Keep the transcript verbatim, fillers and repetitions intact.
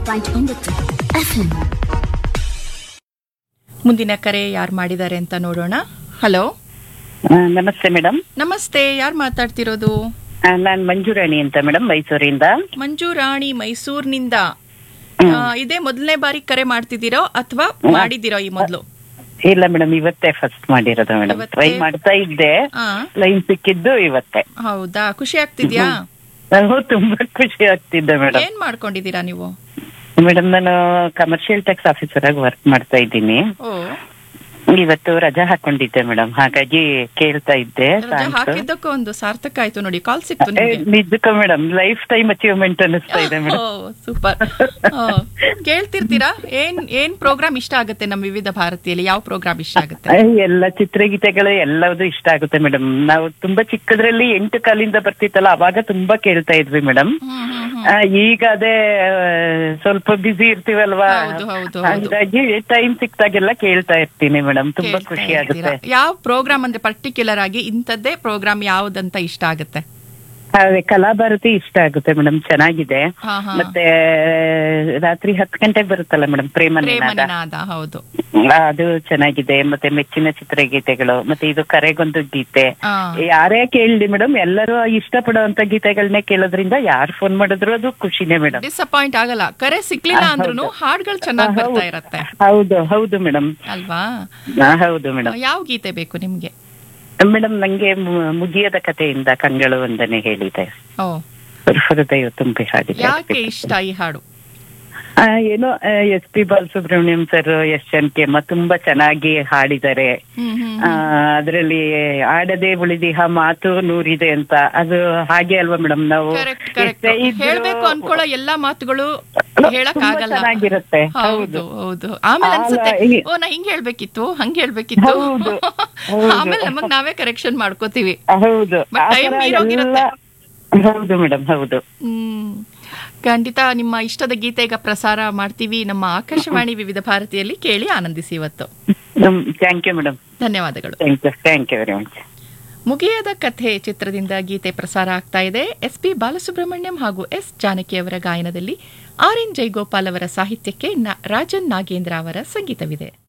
Point ಒಂಬತ್ತು FM. ಮುಂದಿನ ಕರೆ ಯಾರು ಮಾಡಿದ್ದಾರೆ ಅಂತ ನೋಡೋಣ. ಹಲೋ, ನಮಸ್ತೆ ಮೇಡಮ್. ನಮಸ್ತೆ, ಯಾರು ಮಾತಾಡ್ತಿರೋದು? ನಾನ್ ಮಂಜುರಾಣಿ ಅಂತ ಮೇಡಮ್, ಮೈಸೂರಿಂದ. ಮಂಜುರಾಣಿ, ಮೈಸೂರಿನಿಂದ. ಇದೇ ಮೊದಲನೇ ಬಾರಿ ಕರೆ ಮಾಡ್ತಿದ್ದೀರೋ ಅಥವಾ ಮಾಡಿದ್ದೀರೋ ಈ ಮೊದಲು? ಇಲ್ಲ ಮೇಡಮ್, ಇವತ್ತೇ ಫಸ್ಟ್ ಮಾಡಿರೋದು ಮೇಡಮ್. ಟ್ರೈ ಮಾಡ್ತಾ ಇದ್ದೆ, ಲೈನ್ ಸಿಕ್ಕಿದ್ದು ಇವತ್ತೇ. ಹೌದಾ, ಖುಷಿ ಆಗ್ತಿದ್ಯಾ? ನನಗೂ ತುಂಬಾ ಖುಷಿ ಆಗ್ತಿದ್ದೆ ಮೇಡಮ್. ಏನ್ ಮಾಡ್ಕೊಂಡಿದ್ದೀರಾ ನೀವು? ಮೇಡಮ್, ನಾನು ಕಮರ್ಷಿಯಲ್ ಟ್ಯಾಕ್ಸ್ ಆಫೀಸರ್ ಆಗಿ ವರ್ಕ್ ಮಾಡ್ತಾ ಇದ್ದೀನಿ. ಇವತ್ತು ರಜಾ ಹಾಕೊಂಡಿದ್ದೆ ಮೇಡಮ್, ಹಾಗಾಗಿ ಕೇಳ್ತಾ ಇದ್ದೆ. ಹಾಕಿದ್ದಕ್ಕೂ ಒಂದು ಸಾರ್ಥಕ ಆಯ್ತು ನೋಡಿ, ಕಾಲ್ ಸಿಕ್ತು. ನಿಜಕ್ಕೂ ಮೇಡಮ್, ಲೈಫ್ ಟೈಮ್ ಅಚೀವ್ಮೆಂಟ್ ಅನಿಸ್ತಾ ಇದೆ ಮೇಡಮ್. ಸೂಪರ್. ಕೇಳ್ತಿರ್ತೀರಾ? ಏನ್ ಏನ್ ಪ್ರೋಗ್ರಾಮ್ ಇಷ್ಟ ಆಗುತ್ತೆ ನಮ್ಮ ವಿವಿಧ ಭಾರತಿಯಲ್ಲಿ? ಯಾವ ಪ್ರೋಗ್ರಾಮ್ ಇಷ್ಟ ಆಗುತ್ತೆ? ಎಲ್ಲ ಚಿತ್ರಗೀತೆಗಳು ಎಲ್ಲವೂ ಇಷ್ಟ ಆಗುತ್ತೆ ಮೇಡಮ್. ನಾವು ತುಂಬಾ ಚಿಕ್ಕದ್ರಲ್ಲಿ ಎಂಟು ಕಾಲಿಂದ ಬರ್ತಿತ್ತಲ್ಲ, ಅವಾಗ ತುಂಬಾ ಕೇಳ್ತಾ ಇದ್ವಿ ಮೇಡಮ್. ಈಗ ಅದೇ ಸ್ವಲ್ಪ ಬಿಸಿ ಇರ್ತೀವಲ್ವಾ, ಹಾಗಾಗಿ ಟೈಮ್ ಸಿಕ್ತಾಗೆಲ್ಲ ಕೇಳ್ತಾ ಇರ್ತೀನಿ ಮೇಡಮ್. ತುಂಬಾ ಖುಷಿ ಆಗುತ್ತೆ. ಯಾವ ಪ್ರೋಗ್ರಾಮ್ ಅಂದ್ರೆ ಪರ್ಟಿಕ್ಯುಲರ್ ಆಗಿ ಇಂಥದ್ದೇ ಪ್ರೋಗ್ರಾಮ್ ಯಾವ್ದಂತ ಇಷ್ಟ ಆಗುತ್ತೆ? ಅದೇ ಕಲಾಭಾರತಿ ಇಷ್ಟ ಆಗುತ್ತೆ ಮೇಡಮ್, ಚೆನ್ನಾಗಿದೆ. ಮತ್ತೆ ರಾತ್ರಿ ಹತ್ತು ಗಂಟೆಗೆ ಬರುತ್ತಲ್ಲ ಮೇಡಮ್, ಪ್ರೇಮ ನಿನಾದ, ಹೌದು, ಅದು ಚೆನ್ನಾಗಿದೆ. ಮತ್ತೆ ಮೆಚ್ಚಿನ ಚಿತ್ರಗೀತೆಗಳು, ಮತ್ತೆ ಇದು ಕರೆಗೊಂದು ಗೀತೆ. ಯಾರೇ ಕೇಳಲಿ ಮೇಡಮ್, ಎಲ್ಲರೂ ಇಷ್ಟಪಡುವಂತ ಗೀತೆಗಳನ್ನೇ ಕೇಳೋದ್ರಿಂದ ಯಾರು ಫೋನ್ ಮಾಡಿದ್ರು ಅದು ಖುಷಿನೇ ಮೇಡಮ್. ಡಿಸಪಾಯಿಂಟ್ ಆಗಲ್ಲ. ಕರೆ ಸಿಕ್ಲಿಲ್ಲ ಅಂದ್ರೂ ಹಾಡುಗಳು ಚೆನ್ನಾಗಿ ಬರ್ತಾ ಇರತ್ತೆ. ಹೌದು ಹೌದು ಮೇಡಮ್. ಅಲ್ವಾ? ಹೌದು ಮೇಡಮ್. ಯಾವ ಗೀತೆ ಬೇಕು ನಿಮ್ಗೆ? ಮೇಡಮ್, ನಂಗೆ ಮುಗಿಯದ ಕಥೆಯಿಂದ ಕಂಗಳು ಒಂದನೆ ಹೇಳಿದೆ, ಓ ಹೃದಯ ತುಂಬಿ ಹಾಡಿದೆ. ಯಾಕೆ ಇಷ್ಟ ಈ ಹಾಡು? ಏನೋ S P Balasubrahmanyam sir, S ಜಾನಕಿಯಮ್ಮ ತುಂಬಾ ಚೆನ್ನಾಗಿ ಹಾಡಿದ್ದಾರೆ. ಅದ್ರಲ್ಲಿ ಆಡದೆ ಉಳಿದಿಹ ಮಾತು ನೂರಿದೆ ಅಂತ, ಅದು ಹಾಗೆ ಅಲ್ವಾ ಮೇಡಮ್? ನಾವು ಹೇಳ್ಬೇಕು ಅನ್ಕೊಳ್ಳೋ ಎಲ್ಲಾ ಮಾತುಗಳು ಹೇಳಕ್ ಆಗಲ್ಲ, ಚೆನ್ನಾಗಿರುತ್ತೆ. ಹೌದು ಹೌದು. ಆಮೇಲೆ ಅನ್ಸುತ್ತೆ, ಓ ನಾ ಹಿಂಗ್ ಹೇಳ್ಬೇಕಿತ್ತು, ಹಂಗ್ ಹೇಳ್ಬೇಕಿತ್ತು. ಆಮೇಲೆ ನಮಗ್ ನಾವೇ ಕರೆಕ್ಷನ್ ಮಾಡ್ಕೋತೀವಿ. ಹೌದು, ಟೈಮ್ ಮೀರೋಗಿರುತ್ತೆ. ಹೌದು ಮೇಡಮ್, ಹೌದು. ಹ್ಮ್, ಖಂಡಿತ ನಿಮ್ಮ ಇಷ್ಟದ ಗೀತೆ ಈಗ ಪ್ರಸಾರ ಮಾಡ್ತೀವಿ ನಮ್ಮ ಆಕಾಶವಾಣಿ ವಿವಿಧ ಭಾರತಿಯಲ್ಲಿ. ಕೇಳಿ ಆನಂದಿಸಿ ಇವತ್ತು. Thank you madam. ಧನ್ಯವಾದಗಳು. Thank you very much. ಮುಗಿಯದ ಕಥೆ ಚಿತ್ರದಿಂದ ಗೀತೆ ಪ್ರಸಾರ ಆಗ್ತಾ ಇದೆ. ಎಸ್ ಪಿ ಬಾಲಸುಬ್ರಹ್ಮಣ್ಯಂ ಹಾಗೂ ಎಸ್ ಜಾನಕಿ ಅವರ ಗಾಯನದಲ್ಲಿ ಆರ್ ಎನ್ ಜಯಗೋಪಾಲ್ ಅವರ ಸಾಹಿತ್ಯಕ್ಕೆ ರಾಜನ್ ನಾಗೇಂದ್ರ ಅವರ ಸಂಗೀತವಿದೆ.